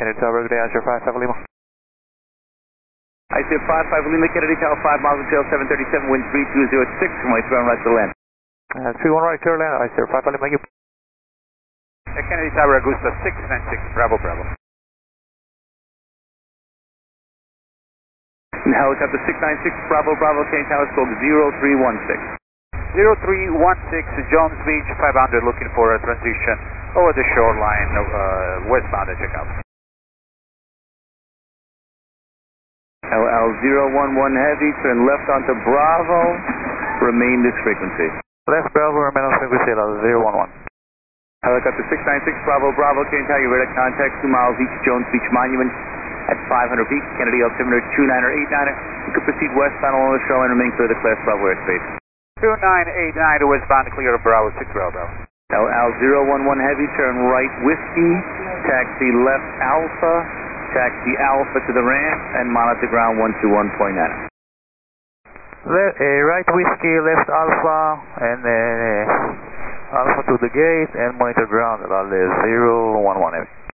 Kennedy Tower, good day, Azure 55 Lima. I see 55 Lima, Kennedy Tower, 5 miles until 737, wind 3206, runway 31 right to land. 31 right to land, I see 55 Lima, you. Kennedy Tower, Augusta 696, Bravo, Bravo. Helicopter 696, Bravo, Bravo, Kennedy Tower, stroke 0316. 0316, Jones Beach, 500, looking for a transition over the shoreline, westbound at checkout. LL011 Heavy, turn left onto Bravo, remain this frequency. Left Bravo, remain on frequency, 011. Helicopter 696, Bravo, Bravo, Kennedy Tower, you're ready to contact 2 miles east, Jones Beach Monument at 500 feet, Kennedy altimeter 29er, 89er. You could proceed westbound along the shoreline, remain clear of the class Bravo airspace. 2989 westbound, clear of Bravo, 6 Bravo, Bravo. LL011 Heavy, turn right Whiskey, taxi left Alpha, taxi Alpha to the ramp, and monitor ground 121.9. Right Whiskey, left Alpha, and Alpha to the gate, and monitor ground, 011 Heavy.